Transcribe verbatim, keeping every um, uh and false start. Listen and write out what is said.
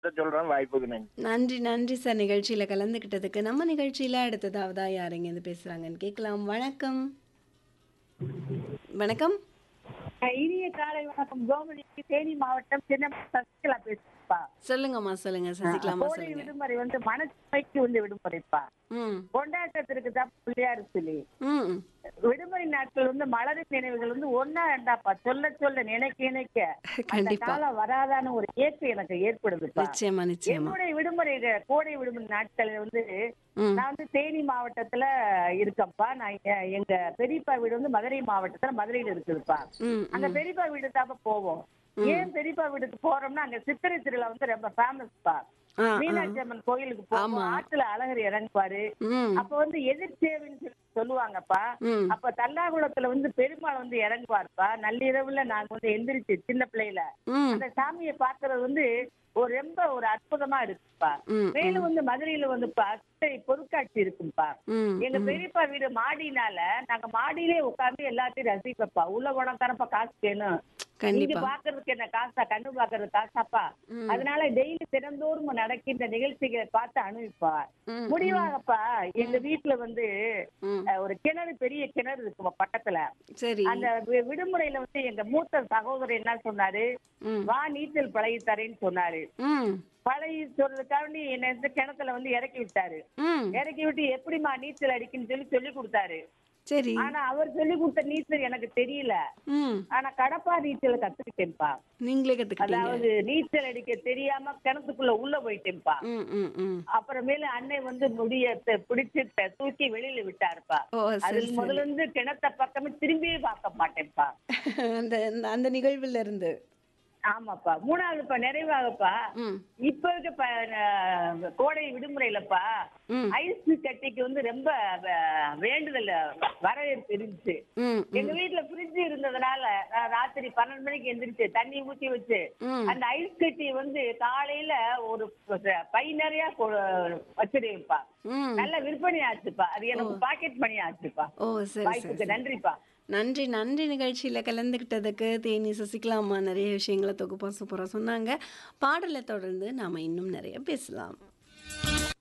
சொல்றேன். வாய்ப்புக்கு நன்றி. நன்றி, நன்றி சார் நிகழ்ச்சியில கலந்துக்கிட்டதுக்கு. நம்ம நிகழ்ச்சியில அடுத்ததாவதா யார் இங்கேருந்து பேசுறாங்கன்னு கேட்கலாம். வணக்கம். வணக்கம். அ இனிய காலை வணக்கம். கோமதி தேனி மாவட்டம் சின்ன சசிகலா பேசுப்பா. சொல்லுங்கம்மா, சொல்லுங்க. சசிகலாம்மா கோடை சொல்லுங்க. விடுமுறை வந்து மனசுமைக்கு வந்து விடுமுறைப்பா. ம். கொண்டாட்டத்திற்கு தான் பிள்ளையார் சொல்லி ம். விடுமுறை நாட்கள் வந்து மலரும் நினைவுகள் வந்து ஒன்னா ரெண்டாப்பா சொல்ல சொல்ல நினைக்க நினைக்க அந்த கண்டிப்பா. காலம் வராதான ஒரு ஏக்கம் எனக்கு ஏற்படுதுப்பா. நிச்சயமா, நிச்சயமா. என்னுடைய விடுமுறை கோடை விடுமுறை நாட்கள் வந்து ம். நான் வந்து தேனி மாவட்டத்துல இருக்கேன்ப்பா. நான் எ- எங்க பெரியப்பா வீடு வந்து மதுரை மாவட்டத்துல மதுரையில இருக்குதுப்பா. ம். அங்க ம். பெரியப்பா வீடு தாப்ப போவோம். ஏன் பெரியப்பா வீட்டுக்கு போறோம்னா அங்க சித்திரை திருவிழா வந்து ரொம்ப ஃபேமஸ்ப்பா. ஆ, ஆ. மீனாட்சி அம்மன் கோயிலுக்கு போவோம். ஆமா. ஆத்துல அழகர் இறங்குவாரு. ம். அப்ப வந்து எதிர்ச்சேவின்னு சொல்லி சொல்லுவாங்கப்பா. ம். அப்ப தல்லாகுளத்துல வந்து பெருமாள் வந்து இறங்குவார்ப்பா. நள்ளிரவுல நாங்க வந்து எந்திரிச்சு சின்ன பிள்ளையில ம். அந்த சாமியை பாக்குறது வந்து ஒரு ரொம்ப ஒரு அற்புதமா இருக்குப்பா. ம். மேலும் வந்து மதுரையில வந்துப்பா சித்திரை பொருட்காட்சி இருக்குப்பா. ம். எங்க ம். பெரியப்பா வீடு மாடினால நாங்க மாடியிலே உட்கார்ந்து எல்லாத்தையும் ரசிப்பப்பா. உள்ள போனா தரப்பா காசு வேணும். நீங்க கண்டிப்பா. பாக்குறதுக்கு என்ன காசா, கண்ணு பாக்குறது காசாப்பா. ம். அதனால டெய்லி தினந்தோறும் நடக்கின்ற நிகழ்ச்சிகளை பார்த்து அனுபவிப்பா. ம். முடிவாகப்பா எங்க வீட்டுல வந்து ம். அஹ், ஒரு கிணறு, பெரிய கிணறு இருக்குமா பக்கத்துல. சரி. அந்த வி- விடுமுறையில வந்து எங்க மூத்த சகோதரர் என்ன சொன்னாரு, ம். வா நீச்சல் பழகி தரேன்னு சொன்னாரு. ம். பழகி சொல்றதுக்காண்டி என்ன இந்த கிணத்துல வந்து இறக்கி விட்டாரு. ம். இறக்கி விட்டு எப்படிம்மா நீச்சல் அடிக்குன்னு சொல்லி சொல்லி கொடுத்தாரு. சரி. ஆனா அவர் சொல்லி கொடுத்த நீச்சல் எனக்கு தெரியல. ம். ஆனா கடப்பா நீச்சல கத்துக்கிட்டேன்ப்பா. நீங்களே கத்துக்கிட்டீங்க. அதாவது நீச்சல் அடிக்க தெரியாம கிணத்துக்குள்ள உள்ள போயிட்டேன்ப்பா. ம். ம். ம். அப்புறமேல அன்னை வந்து முடிய த- பிடிச்சு த- தூக்கி வெளியில விட்டாருப்பா. ஓ, சரி, அதில் சரி. முதல்ல இருந்து கிணத்த பக்கமே திரும்பியே பார்க்க மாட்டேன்ப்பா. அந்த அந்த நிகழ்வுல இருந்து. ஆமாப்பா. மூணாவது இப்ப நிறைவாகப்பா ம். இப்ப இருக்க ப- அஹ் கோடை விடுமுறையிலப்பா ம். ஐஸ் கட்டிக்கு வந்து ரொம்ப வ- வேண்டுதல் வரவேற்பு இருந்துச்சு. ம். எங்க வீட்டுல ஃப்ரிட்ஜ் இருந்ததுனால நான் ராத்திரி பன்னெண்டு மணிக்கு எந்திரிச்சு தண்ணி ஊத்தி வச்சு ம். அந்த ஐஸ் கட்டி வந்து காலையில ஒரு ப- பை நிறைய வச்சிருப்பா. ம். நல்ல விற்பனை ஆச்சுப்பா. அது எனக்கு பாக்கெட் மணி ஆச்சுப்பா. ஓ, சரி, சரி, வாய்ப்புக்கு சரி. நன்றிப்பா. நன்றி, நன்றி நிகழ்ச்சியில கலந்துக்கிட்டதுக்கு. தேனி சசிகலா அம்மா நிறைய விஷயங்கள தொகுப்பா சூப்பரா சொன்னாங்க. பாடலை தொடர்ந்து நாம இன்னும் நிறைய பேசலாம்.